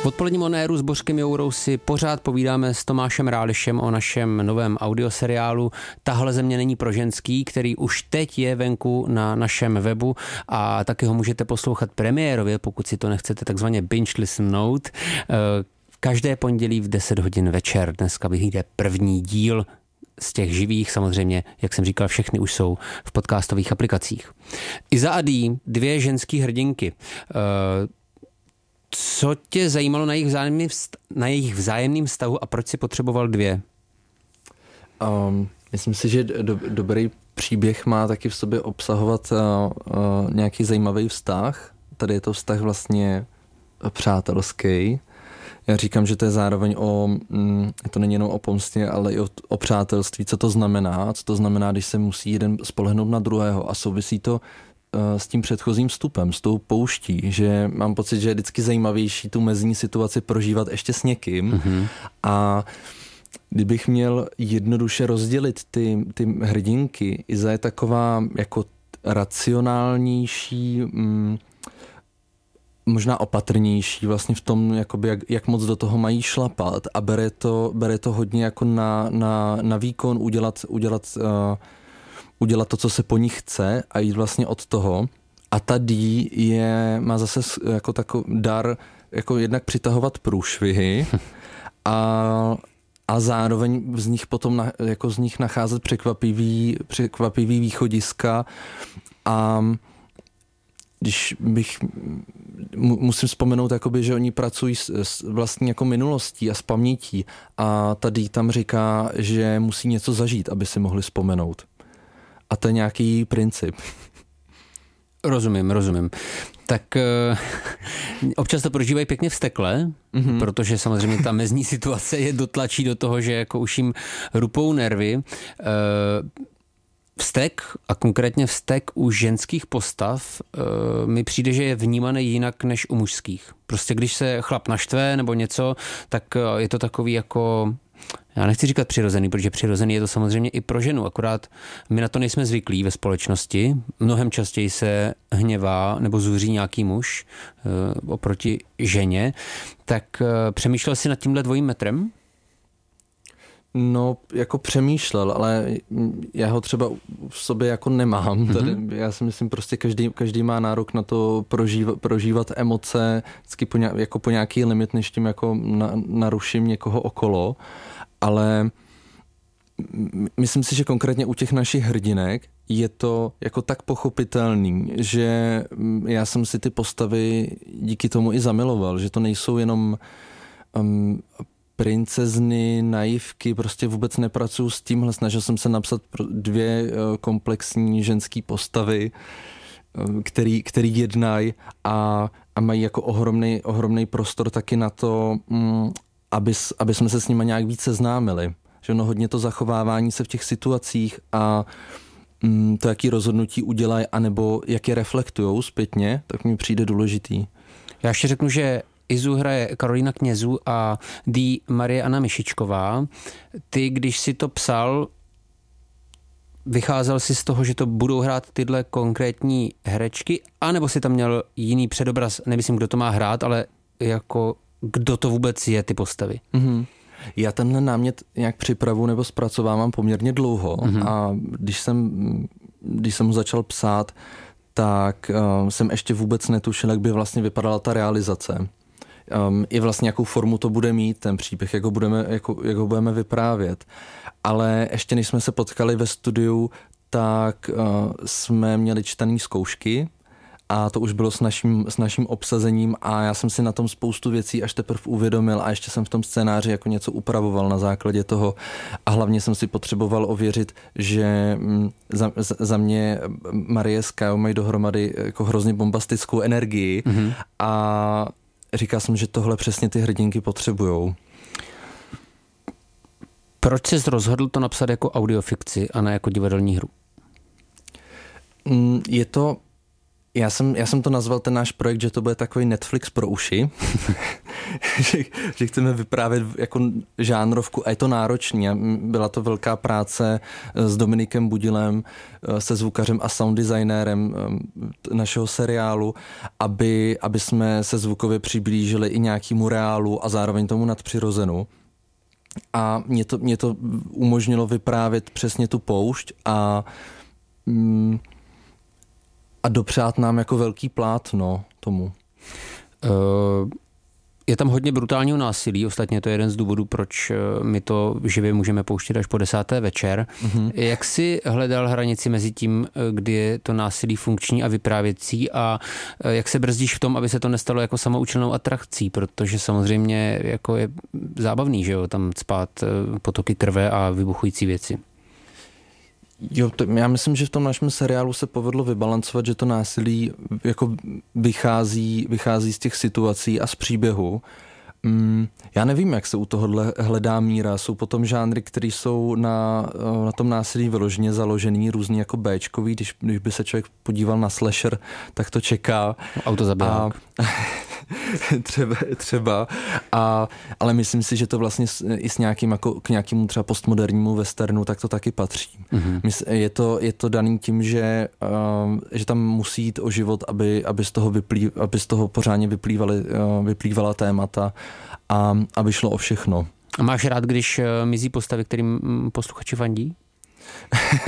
V odpoledním onéru s Bořkem Jourou si pořád povídáme s Tomášem Rálišem o našem novém audioseriálu Tahle země není pro ženský, který už teď je venku na našem webu a taky ho můžete poslouchat premiérově, pokud si to nechcete takzvaně binge listenout. Každé pondělí v 10 hodin večer. Dneska vyjde první díl z těch živých, samozřejmě, jak jsem říkal, všechny už jsou v podcastových aplikacích. Iza a Dee, dvě ženský hrdinky. Co tě zajímalo na jejich vzájemným vztahu a proč si potřeboval dvě? Myslím si, že dobrý příběh má taky v sobě obsahovat nějaký zajímavý vztah. Tady je to vztah vlastně přátelský. Já říkám, že to je zároveň to není jenom o pomstě, ale i o přátelství. Co to znamená? Co to znamená, když se musí jeden spolehnout na druhého a souvisí to s tím předchozím vstupem, s tou pouští, že mám pocit, že je vždycky zajímavější tu mezní situaci prožívat ještě s někým. Mm-hmm. A kdybych měl jednoduše rozdělit ty hrdinky, Iza je taková jako racionálnější, možná opatrnější vlastně v tom, jakoby jak moc do toho mají šlapat a bere to hodně jako na výkon, udělat to, co se po nich chce a jít vlastně od toho. A tady má zase jako takový dar jako jednak přitahovat průšvihy a zároveň z nich potom z nich nacházet překvapivý východiska a musím vzpomenout, jakoby, že oni pracují s vlastní jako minulostí a s pamětí a tady tam říká, že musí něco zažít, aby si mohli vzpomenout. A to je nějaký princip. Rozumím. Tak občas to prožívají pěkně vztekle, protože samozřejmě ta mezní situace je dotlačí do toho, že jako už jim rupou nervy. Vztek a konkrétně vztek u ženských postav mi přijde, že je vnímaný jinak než u mužských. Prostě když se chlap naštve nebo něco, tak je to takový jako, já nechci říkat přirozený, protože přirozený je to samozřejmě i pro ženu, akorát my na to nejsme zvyklí ve společnosti. Mnohem častěji se hněvá nebo zuří nějaký muž oproti ženě. Tak přemýšlel jsi nad tímhle dvojím metrem? No, jako přemýšlel, ale já ho třeba v sobě jako nemám. Tady, já si myslím, prostě každý má nárok na to prožívat emoce vždycky po nějaký limit, než tím jako naruším někoho okolo. Ale myslím si, že konkrétně u těch našich hrdinek je to jako tak pochopitelný, že já jsem si ty postavy díky tomu i zamiloval, že to nejsou jenom princezny, naivky, prostě vůbec nepracuju s tímhle. Snažil jsem se napsat dvě komplexní ženské postavy, který jednají a mají jako ohromný prostor taky na to, aby jsme se s nimi nějak víc seznámili. Že hodně to zachovávání se v těch situacích a to, jaký rozhodnutí udělají, anebo jak je reflektujou zpětně, tak mi přijde důležitý. Já ještě řeknu, že Izu hraje Karolína Knězu a Dee Marie Anna Mišičková. Ty, když si to psal, vycházel si z toho, že to budou hrát tyhle konkrétní herečky, anebo si tam měl jiný předobraz, nemyslím, kdo to má hrát, ale jako kdo to vůbec je, ty postavy? Mm-hmm. Já tenhle námět nějak připravu nebo zpracovávám poměrně dlouho a když jsem ho začal psát, tak jsem ještě vůbec netušil, jak by vlastně vypadala ta realizace. I vlastně jakou formu to bude mít ten příběh, jak ho budeme vyprávět. Ale ještě než jsme se potkali ve studiu, tak jsme měli čtené zkoušky a to už bylo s naším obsazením a já jsem si na tom spoustu věcí až teprve uvědomil a ještě jsem v tom scénáři jako něco upravoval na základě toho a hlavně jsem si potřeboval ověřit, že za mě Marie s Kajou mají dohromady jako hrozně bombastickou energii a říkal jsem, že tohle přesně ty hrdinky potřebujou. Proč jsi rozhodl to napsat jako audiofikci a ne jako divadelní hru? Je to... Já jsem to nazval ten náš projekt, že to bude takový Netflix pro uši. že chceme vyprávět jako žánrovku a je to náročný. Byla to velká práce s Dominikem Budilem, se zvukařem a sound designérem našeho seriálu, aby jsme se zvukově přiblížili i nějakému reálu a zároveň tomu nadpřirozenu. A mě to umožnilo vyprávět přesně tu poušť a dopřát nám jako velký plátno tomu. Je tam hodně brutálního násilí, ostatně to je jeden z důvodů, proč my to živě můžeme pouštět až po 10. večer. Mm-hmm. Jak jsi hledal hranici mezi tím, kdy je to násilí funkční a vyprávěcí a jak se brzdíš v tom, aby se to nestalo jako samoučelnou atrakcí, protože samozřejmě jako je zábavný, že jo, tam cpát potoky krve a vybuchující věci. Jo, já myslím, že v tom našem seriálu se povedlo vybalancovat, že to násilí jako vychází z těch situací a z příběhu. Já nevím, jak se u tohohle hledá míra. Jsou potom žánry, které jsou na tom násilí vyloženě založený, různý jako Bčkový. Když by se člověk podíval na slasher, tak to čeká. Autozabiják. Třeba. Ale myslím si, že to vlastně i s nějakým jako k nějakému třeba postmodernímu westernu, tak to taky patří. Mm-hmm. Je to daný tím, že tam musí jít o život, aby z toho pořádně vyplývala témata a aby šlo o všechno. A máš rád, když mizí postavy, kterým posluchači fandí?